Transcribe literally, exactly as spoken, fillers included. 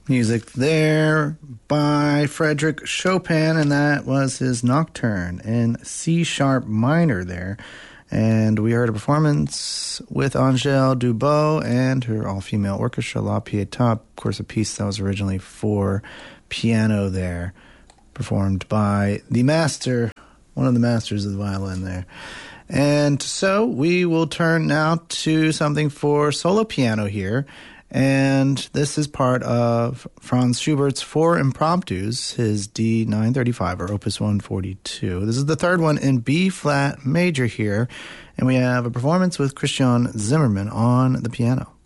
Music there by Frederick Chopin, and that was his Nocturne in C-sharp minor there. And we heard a performance with Angèle Dubot and her all-female orchestra, La Pietà, of course a piece that was originally for piano there, performed by the master, one of the masters of the violin there. And so we will turn now to something for solo piano here. And this is part of Franz Schubert's Four Impromptus, his D nine thirty-five, or Opus one forty-two. This is the third one in B-flat major here, and we have a performance with Christian Zimmermann on the piano.